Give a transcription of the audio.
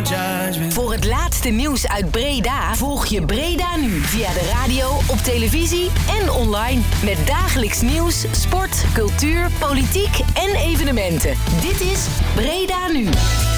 judgment. Voor het laatste nieuws uit Breda volg je Breda Nu via de radio, op televisie en online. Met dagelijks nieuws, sport, cultuur, politiek en evenementen. Dit is Breda Nu.